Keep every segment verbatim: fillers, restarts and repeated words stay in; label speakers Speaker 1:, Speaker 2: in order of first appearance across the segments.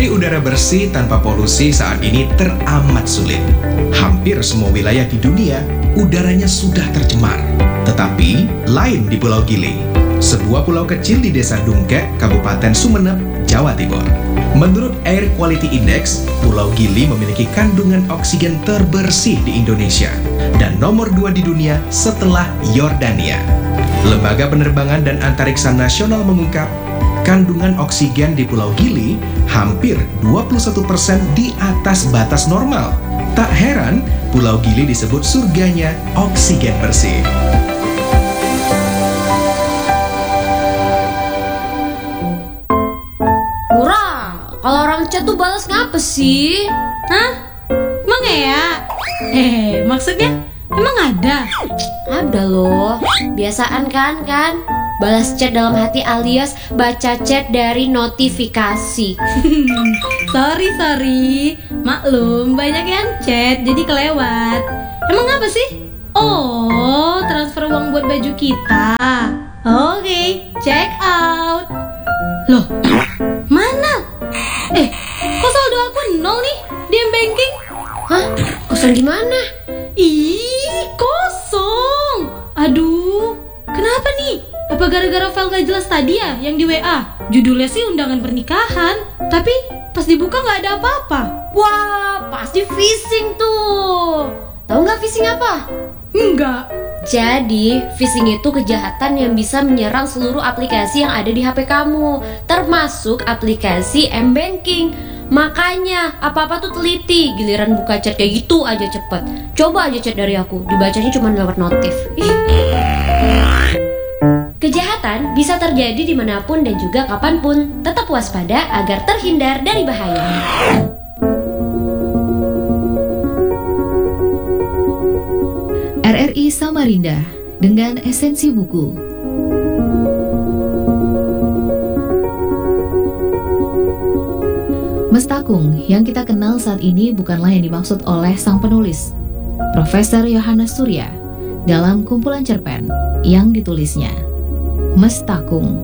Speaker 1: Mencari udara bersih tanpa polusi saat ini teramat sulit. Hampir semua wilayah di dunia, udaranya sudah tercemar. Tetapi, lain di Pulau Gili, sebuah pulau kecil di Desa Dungkek, Kabupaten Sumeneb, Jawa Timur. Menurut Air Quality Index, Pulau Gili memiliki kandungan oksigen terbersih di Indonesia dan nomor dua di dunia setelah Yordania. Lembaga Penerbangan dan Antariksa Nasional mengungkap, kandungan oksigen di Pulau Gili hampir dua puluh satu persen di atas batas normal. Tak heran, Pulau Gili disebut surganya oksigen bersih.
Speaker 2: Murah, kalau orang chat tuh balas ngapa sih?
Speaker 3: Hah? Emang ya? Eh, maksudnya emang ada?
Speaker 2: Ada loh, biasaan kan kan? Balas chat dalam hati alias baca chat dari notifikasi.
Speaker 3: Sorry, sorry. Maklum, banyak yang chat, jadi kelewat. Emang apa sih? Oh, transfer uang buat baju kita. Oke, check out. Loh, mana? Eh, kok saldo aku nol nih di M-Banking?
Speaker 2: Hah? Kosong gimana?
Speaker 3: Ih, kosong. Aduh, kenapa nih? Apa gara-gara file gak jelas tadi ya yang di W A? Judulnya sih undangan pernikahan, tapi pas dibuka gak ada apa-apa.
Speaker 2: Wah, pasti phishing tuh. Tahu nggak phishing apa?
Speaker 3: Enggak.
Speaker 2: Jadi, phishing itu kejahatan yang bisa menyerang seluruh aplikasi yang ada di H P kamu, termasuk aplikasi M-Banking. Makanya, apa-apa tuh teliti. Giliran buka chat kayak gitu aja cepet. Coba aja chat dari aku, dibacanya cuma lewat notif. Ih. Kejahatan bisa terjadi dimanapun dan juga kapanpun. Tetap waspada agar terhindar dari bahaya.
Speaker 4: R R I Samarinda dengan esensi buku. Mestakung yang kita kenal saat ini bukanlah yang dimaksud oleh sang penulis, Profesor Yohanes Surya, dalam kumpulan cerpen yang ditulisnya. Mestakung.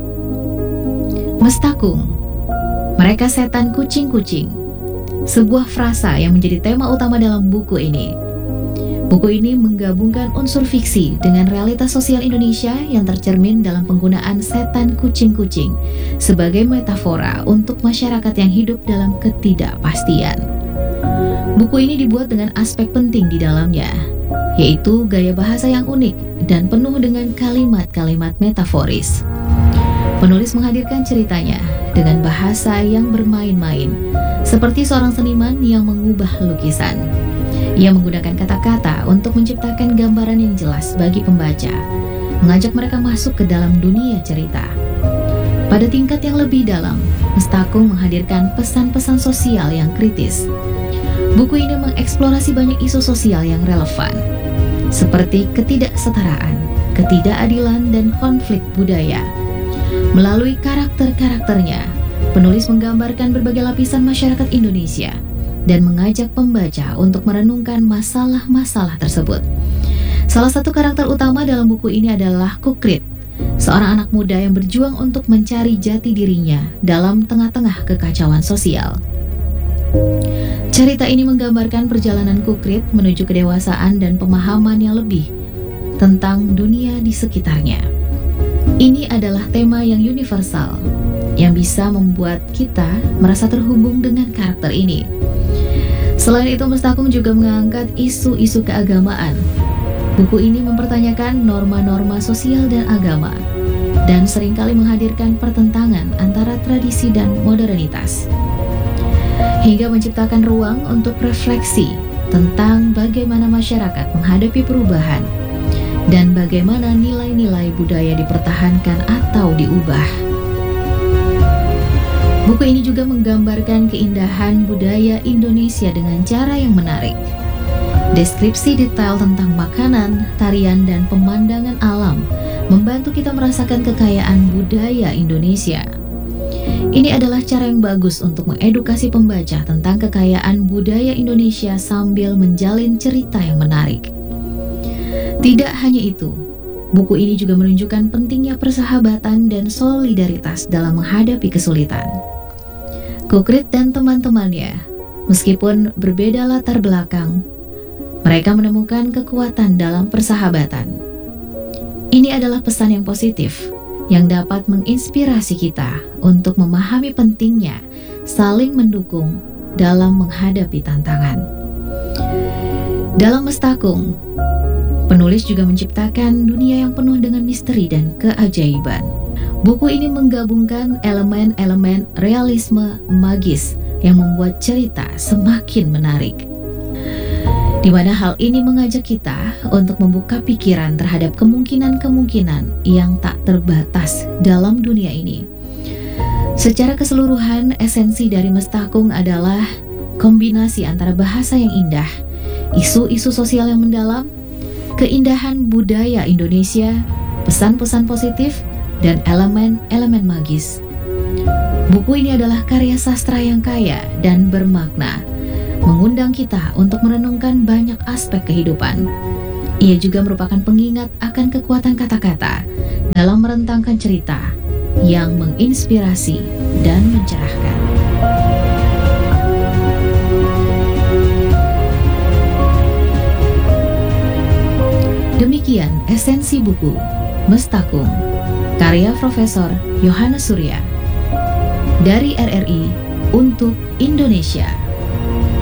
Speaker 4: Mestakung. Mereka setan kucing-kucing. Sebuah frasa yang menjadi tema utama dalam buku ini. Buku ini menggabungkan unsur fiksi dengan realitas sosial Indonesia yang tercermin dalam penggunaan setan kucing-kucing sebagai metafora untuk masyarakat yang hidup dalam ketidakpastian. Buku ini dibuat dengan aspek penting di dalamnya, yaitu gaya bahasa yang unik dan penuh dengan kalimat-kalimat metaforis. Penulis menghadirkan ceritanya dengan bahasa yang bermain-main, seperti seorang seniman yang mengubah lukisan. Ia menggunakan kata-kata untuk menciptakan gambaran yang jelas bagi pembaca, mengajak mereka masuk ke dalam dunia cerita. Pada tingkat yang lebih dalam, Mestakung menghadirkan pesan-pesan sosial yang kritis. Buku ini mengeksplorasi banyak isu sosial yang relevan, seperti ketidaksetaraan, ketidakadilan, dan konflik budaya. Melalui karakter-karakternya, penulis menggambarkan berbagai lapisan masyarakat Indonesia dan mengajak pembaca untuk merenungkan masalah-masalah tersebut. Salah satu karakter utama dalam buku ini adalah Kukrit, seorang anak muda yang berjuang untuk mencari jati dirinya dalam tengah-tengah kekacauan sosial. Cerita ini menggambarkan perjalanan Kukrit menuju kedewasaan dan pemahaman yang lebih tentang dunia di sekitarnya. Ini adalah tema yang universal, yang bisa membuat kita merasa terhubung dengan karakter ini. Selain itu, Mestakung juga mengangkat isu-isu keagamaan. Buku ini mempertanyakan norma-norma sosial dan agama, dan seringkali menghadirkan pertentangan antara tradisi dan modernitas, hingga menciptakan ruang untuk refleksi tentang bagaimana masyarakat menghadapi perubahan dan bagaimana nilai-nilai budaya dipertahankan atau diubah. Buku ini juga menggambarkan keindahan budaya Indonesia dengan cara yang menarik. Deskripsi detail tentang makanan, tarian, dan pemandangan alam membantu kita merasakan kekayaan budaya Indonesia. Ini adalah cara yang bagus untuk mengedukasi pembaca tentang kekayaan budaya Indonesia sambil menjalin cerita yang menarik. Tidak hanya itu, buku ini juga menunjukkan pentingnya persahabatan dan solidaritas dalam menghadapi kesulitan. Kukrit dan teman-temannya, meskipun berbeda latar belakang, mereka menemukan kekuatan dalam persahabatan. Ini adalah pesan yang positif yang dapat menginspirasi kita untuk memahami pentingnya saling mendukung dalam menghadapi tantangan. Dalam Mestakung, penulis juga menciptakan dunia yang penuh dengan misteri dan keajaiban. Buku ini menggabungkan elemen-elemen realisme magis yang membuat cerita semakin menarik, di mana hal ini mengajak kita untuk membuka pikiran terhadap kemungkinan-kemungkinan yang tak terbatas dalam dunia ini. Secara keseluruhan, esensi dari Mestakung adalah kombinasi antara bahasa yang indah, isu-isu sosial yang mendalam, keindahan budaya Indonesia, pesan-pesan positif, dan elemen-elemen magis. Buku ini adalah karya sastra yang kaya dan bermakna, mengundang kita untuk merenungkan banyak aspek kehidupan. Ia juga merupakan pengingat akan kekuatan kata-kata dalam merentangkan cerita yang menginspirasi dan mencerahkan. Demikian esensi buku Mestakung, karya Profesor Yohanes Surya, dari R R I untuk Indonesia.